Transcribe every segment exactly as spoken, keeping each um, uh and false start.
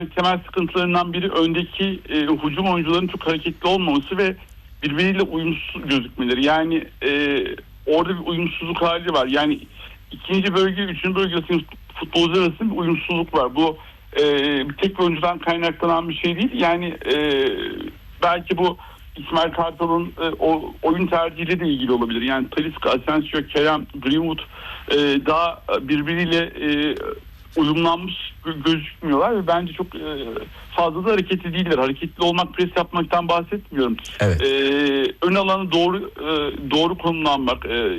temel sıkıntılarından biri öndeki e, hücum oyuncularının çok hareketli olmaması ve birbiriyle uyumsuz gözükmeleri. Yani e, orada bir uyumsuzluk hali var. Yani ikinci bölge, üçüncü bölge arasında futbolcular arasında bir uyumsuzluk var. Bu e, tek bir oyuncudan kaynaklanan bir şey değil. Yani e, belki bu İsmail Kartal'ın e, o oyun tercihiyle de ilgili olabilir. Yani Talisca, Asensio, Kerem, Greenwood e, daha birbiriyle e, uyumlanmış gözükmüyorlar ve bence çok e, fazla da hareketli değiller. Hareketli olmak, pres yapmaktan bahsetmiyorum. Evet. E, ön alanı doğru e, doğru konumlanmak, e,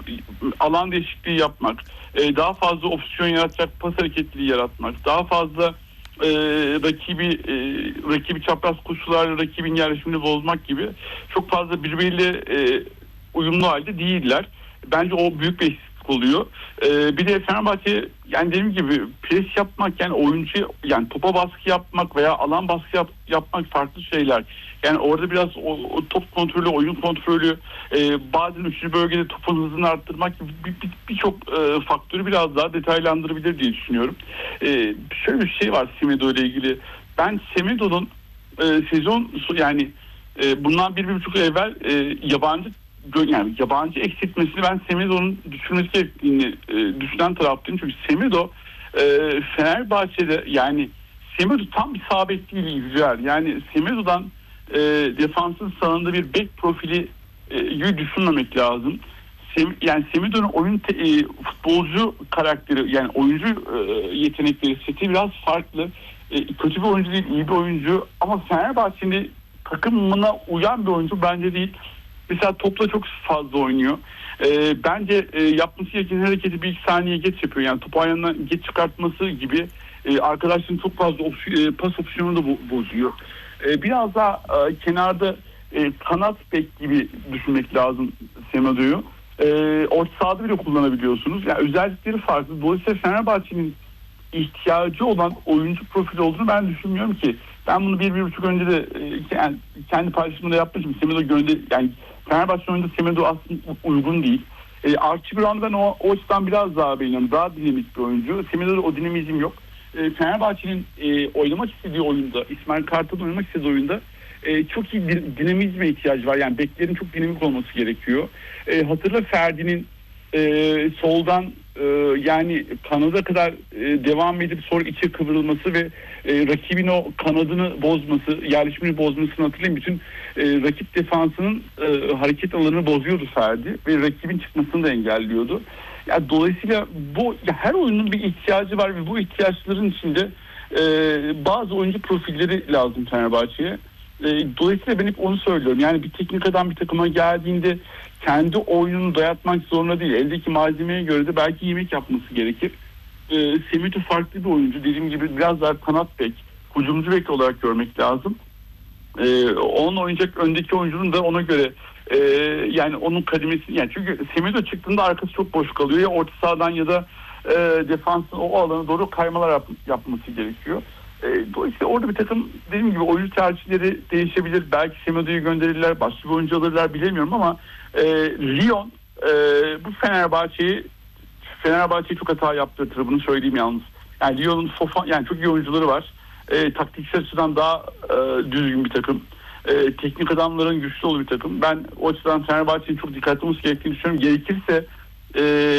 alan değişikliği yapmak, e, daha fazla opsiyon yaratacak pas hareketliliği yaratmak, daha fazla e, rakibi e, rakibi çapraz koşularla rakibin yerleşimini bozmak gibi çok fazla birbiriyle e, uyumlu halde değiller. Bence o büyük bir eksiklik oluyor. Ee, bir de Fenerbahçe, yani dediğim gibi pres yapmak, yani oyuncu, yani topa baskı yapmak veya alan baskı yap, yapmak farklı şeyler. Yani orada biraz o, o top kontrolü, oyun kontrolü, e, bazen üçüncü bölgede topun hızını arttırmak gibi birçok bir, bir e, faktörü biraz daha detaylandırabilir diye düşünüyorum. E, şöyle bir şey var Semedo ile ilgili. Ben Semedo'nun e, sezon yani e, bundan bir, bir buçuk evvel e, yabancı yani yabancı eksiltmesini ben Semedo'nun düşürmesi gerektiğini e, düşünen taraftayım. Çünkü Semedo e, Fenerbahçe'de, yani Semedo tam bir sağ bek değil güzel. Yani Semedo'dan e, defansın sağında bir bek profili e, düşünmemek lazım. Sem, yani Semedo'nun oyun te, e, futbolcu karakteri, yani oyuncu e, yetenekleri seti biraz farklı. E, kötü bir oyuncu değil, iyi bir oyuncu, ama Fenerbahçe'nin takımına uyan bir oyuncu bence değil. Mesela topla çok fazla oynuyor. E, bence e, yapması gereken hareketi bir iki saniye geç yapıyor. Yani topu ayağından geç çıkartması gibi e, arkadaşların çok fazla opsiyon, e, pas opsiyonu da bo- bozuyor. E, biraz daha e, kenarda e, kanat bek gibi düşünmek lazım Semedo'yu. E, orta sahada bile kullanabiliyorsunuz. Yani özellikleri farklı. Dolayısıyla Fenerbahçe'nin ihtiyacı olan oyuncu profili olduğunu ben düşünmüyorum ki. Ben bunu bir, bir buçuk önce de e, yani kendi paylaşımında yapmışım. Semedo gönder, yani Fenerbahçe oyunda Semedo aslında uygun değil. E, Archie Brown'u ben o, o açıdan biraz daha beğeniyorum. Daha dinamik bir oyuncu. Semedo'da o dinamizm yok. E, Fenerbahçe'nin e, oynamak istediği oyunda, İsmail Kartal'ın oynamak istediği oyunda e, çok iyi din, dinamizme ihtiyacı var. Yani beklerin çok dinamik olması gerekiyor. E, hatırla Ferdi'nin e, soldan e, yani kanada kadar e, devam edip sonra içe kıvrılması ve e, rakibin o kanadını bozması, yerleşimini bozmasını hatırlayın. Bütün e, rakip defansının e, hareket alanını bozuyordu Ferdi ve rakibin çıkmasını da engelliyordu. Yani dolayısıyla bu, ya her oyunun bir ihtiyacı var ve bu ihtiyaçların içinde e, bazı oyuncu profilleri lazım Fenerbahçe'ye. E, dolayısıyla ben hep onu söylüyorum. Yani bir teknik adam bir takıma geldiğinde kendi oyununu dayatmak zorunda değil. Eldeki malzemeye göre de belki yemek yapması gerekir. E, Semedo farklı bir oyuncu. Dediğim gibi biraz daha kanat bek, hücumcu bek olarak görmek lazım. E, onun oynayacak öndeki oyuncunun da ona göre e, yani onun kademesini, yani çünkü Semedo çıktığında arkası çok boş kalıyor. Ya orta sahadan ya da e, defansın o alana doğru kaymalar yap, yapması gerekiyor. E, dolayısıyla orada bir takım, dediğim gibi oyuncu tercihleri değişebilir. Belki Semedo'yu gönderirler, başka bir oyuncu alırlar, bilemiyorum ama e, Lyon e, bu Fenerbahçe'yi Fenerbahçe'yi çok hata yaptırtır, bunu söyleyeyim yalnız. Yani Lyon'un Fofana, yani çok iyi oyuncuları var. E, taktiksel açıdan daha e, düzgün bir takım. E, teknik adamların güçlü olduğu bir takım. Ben o açıdan Fenerbahçe'nin çok dikkatli olması gerektiğini düşünüyorum. Gerekirse e,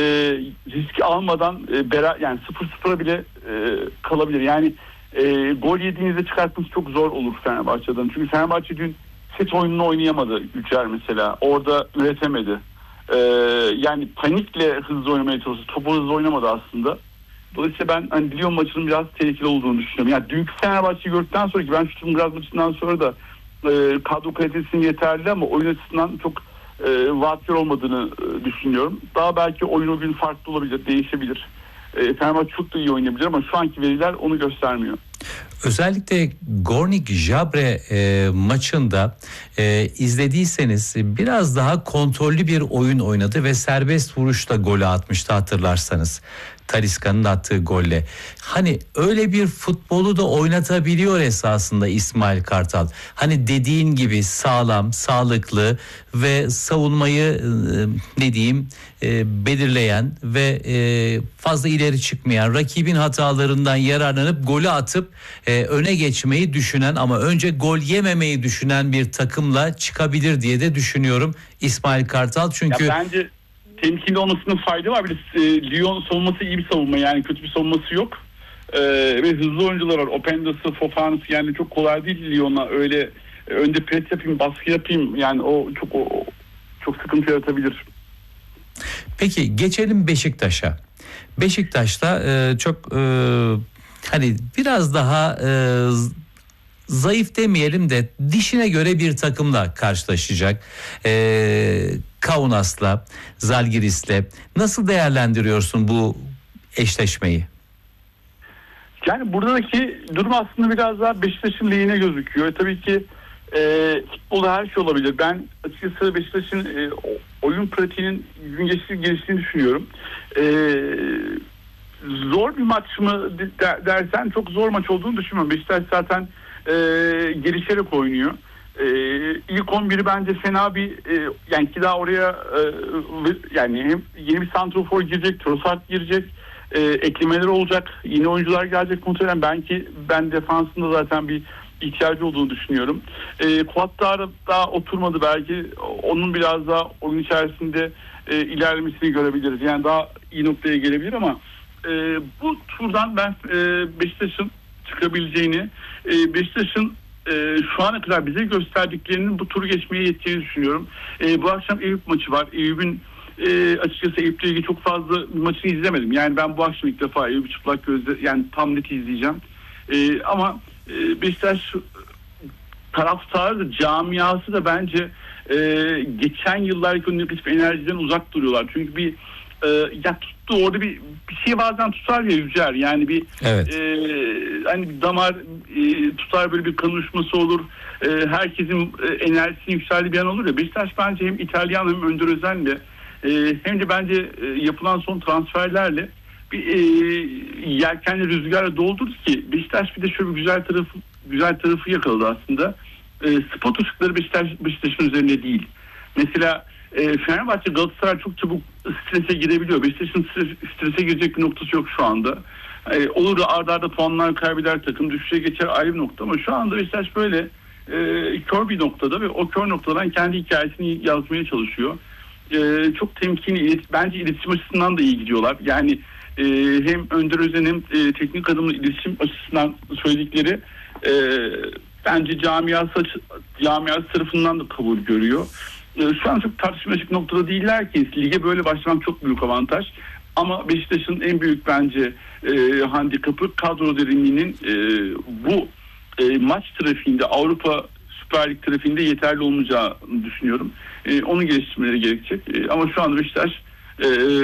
riski almadan e, bera, yani sıfır sıfıra bile e, kalabilir. Yani e, gol yediğinizde çıkartması çok zor olur Fenerbahçe'den. Çünkü Fenerbahçe dün set oyununu oynayamadı Yücel mesela. Orada üretemedi. E, yani panikle hızlı oynamaya çalıştı. Topu hızlı oynamadı aslında. Dolayısıyla ben hani Lyon maçının biraz tehlikeli olduğunu düşünüyorum. Yani dünkü Fenerbahçe'yi gördükten sonra ki ben Stuttgart maçından sonra da e, kadro kalitesinin yeterli ama oyun açısından çok e, vaatler olmadığını e, düşünüyorum. Daha belki oyun o gün farklı olabilir, değişebilir. E, Fenerbahçe çok da iyi oynayabilir ama şu anki veriler onu göstermiyor. Özellikle Gornik Zabrze e, maçında e, izlediyseniz biraz daha kontrollü bir oyun oynadı ve serbest vuruşla golü atmıştı, hatırlarsanız. Talisca'nın attığı golle. Hani öyle bir futbolu da oynatabiliyor esasında İsmail Kartal. Hani dediğin gibi sağlam, sağlıklı ve savunmayı e, ne diyeyim e, belirleyen ve e, fazla ileri çıkmayan, rakibin hatalarından yararlanıp golü atıp oynatıp e, öne geçmeyi düşünen ama önce gol yememeyi düşünen bir takımla çıkabilir diye de düşünüyorum İsmail Kartal. Çünkü ya bence temkinli olmasının fayda var. Bir de e, Lyon savunması iyi bir savunma, yani kötü bir savunması yok. E, ve hızlı oyuncular var. Openda'sı, Fofana'sı, yani çok kolay değil Lyon'a öyle e, önde pres yapayım, baskı yapayım, yani o çok o, çok sıkıntı yaratabilir. Peki geçelim Beşiktaş'a. Beşiktaş'ta e, çok e, hani biraz daha e, zayıf demeyelim de dişine göre bir takımla karşılaşacak. E, Kaunas'la, Zalgiris'le nasıl değerlendiriyorsun bu eşleşmeyi? Yani buradaki durum aslında biraz daha Beşiktaş'ın lehine gözüküyor. E, tabii ki e, futbolda her şey olabilir. Ben açıkçası Beşiktaş'ın e, oyun pratiğinin gün geçtiğini geliştiğini düşünüyorum. E, zor bir maç mı dersen çok zor maç olduğunu düşünmüyorum. Beşiktaş zaten e, gelişerek oynuyor. E, ilk on biri bence fena bir e, yani ki daha oraya e, yani hem yeni bir santrofor girecek, Trossard girecek. E, eklemeler olacak. Yeni oyuncular gelecek muhtemelen. Ben ki ben defansında zaten bir ihtiyacı olduğunu düşünüyorum. E, Kuatlar daha oturmadı belki. Onun biraz daha oyun içerisinde e, ilerlemesini görebiliriz. Yani daha iyi noktaya gelebilir ama e, bu turdan ben e, Beşiktaş'ın çıkabileceğini, e, Beşiktaş'ın e, şu ana kadar bize gösterdiklerinin bu turu geçmeye yeteceğini düşünüyorum. E, bu akşam Eyüp maçı var. Eyüp'ün E, açıkçası Eyüp'le ilgili çok fazla maçını izlemedim. Yani ben bu akşam ilk defa Eyüp'ü çıplak gözle yani tam net izleyeceğim. E, ama e, Beşiktaş taraftarı da camiası da bence e, geçen yıllarki negatif enerjiden uzak duruyorlar. Çünkü bir e, ya tuttu orada bir, bir şey bazen tutar ya Yücer. Yani bir evet. e, hani bir damar e, tutar, böyle bir kan uyuşması olur. E, herkesin e, enerjisini yükseldiği bir an olur ya. Beşiktaş bence hem İtalyan hem Önder Özen'le Ee, hem de bence e, yapılan son transferlerle bir e, yelkenli rüzgarla doldurdu ki Beşiktaş bir de şöyle bir güzel tarafı güzel tarafı yakaladı aslında. E, spot ışıkları Beşiktaş, Beşiktaş'ın üzerinde değil. Mesela e, Fenerbahçe, Galatasaray çok çabuk strese girebiliyor. Beşiktaş'ın stres, strese girecek bir noktası yok şu anda. E, olur da arda arda puanlar kaybeder, takım düşüşe geçer, ayrı bir nokta, ama şu anda Beşiktaş böyle e, kör bir noktada ve o kör noktadan kendi hikayesini yazmaya çalışıyor. Ee, çok temkinli, bence iletişim açısından da iyi gidiyorlar. Yani e, hem Önder Özen hem e, teknik adamın iletişim açısından söyledikleri e, bence camiası, camiası tarafından da kabul görüyor. E, şu an çok tartışmalık noktada değiller ki. Lige böyle başlamak çok büyük avantaj. Ama Beşiktaş'ın en büyük bence e, handikapı kadro derinliğinin e, bu e, maç trafiğinde, Avrupa Süper Lig trafiğinde yeterli olmayacağını düşünüyorum. Ee, onu geliştirmeleri gerekecek. Ee, ama şu anda Beşiktaş e,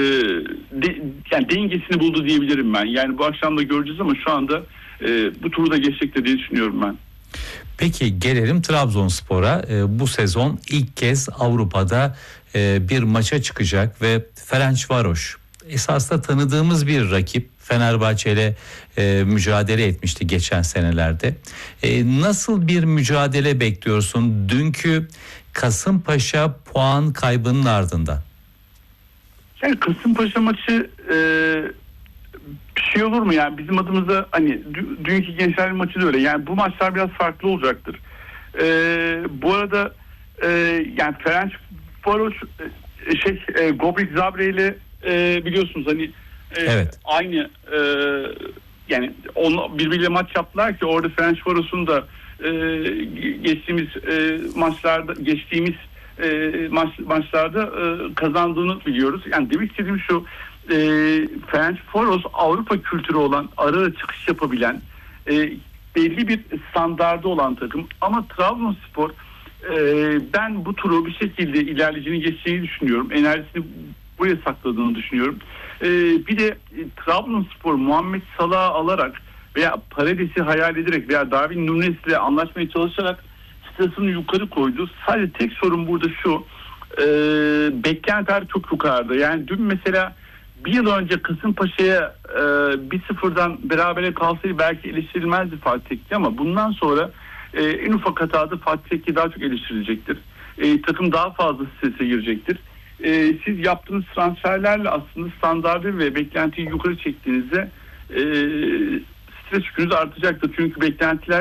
de, yani dengesini buldu diyebilirim ben. Yani bu akşam da göreceğiz ama şu anda e, bu turu da geçecektir diye düşünüyorum ben. Peki gelelim Trabzonspor'a. E, bu sezon ilk kez Avrupa'da e, bir maça çıkacak ve Ferencvaros esasında tanıdığımız bir rakip. Fenerbahçe ile e, mücadele etmişti geçen senelerde. E, nasıl bir mücadele bekliyorsun dünkü Kasımpaşa puan kaybının ardından? Yani Kasımpaşa maçı e, bir şey olur mu yani bizim adımıza, hani dü- dünkü Gençler maçı da öyle. Yani bu maçlar biraz farklı olacaktır. E, bu arada e, yani Ferencvaros e, şey e, Gobrik Zabre ile e, biliyorsunuz hani e, evet. aynı e, yani onu birbiriyle maç yaptılar ki orada Ferencvaros'un da e, geçtiğimiz e, maçlarda geçtiğimiz e, maç, maçlarda e, kazandığını biliyoruz. Yani demek istediğim şu, e, Ferencvaros Avrupa kültürü olan, ara ara çıkış yapabilen, e, belli bir standardı olan takım, ama Trabzonspor e, ben bu turu bir şekilde ilerleyeceğini, geçeceğini düşünüyorum. Enerjisini buraya sakladığını düşünüyorum. E, bir de e, Trabzonspor Muhammed Salah'ı alarak veya Paredes'i hayal ederek veya Darwin Núñez ile anlaşmaya çalışarak sırasını yukarı koydu. Sadece tek sorun burada şu, e, beklentiler çok yukarıda. Yani dün mesela bir yıl önce Kasımpaşa'ya e, bir sıfırdan berabere kalsaydı belki eleştirilmezdi Fatih Tekke, ama bundan sonra e, en ufak hatada Fatih Tekke daha çok eleştirilecektir. E, takım daha fazla strese girecektir. E, siz yaptığınız transferlerle aslında standardı ve beklentiyi yukarı çektiğinizde e, stres yükünüz artacaktır. Çünkü beklentiler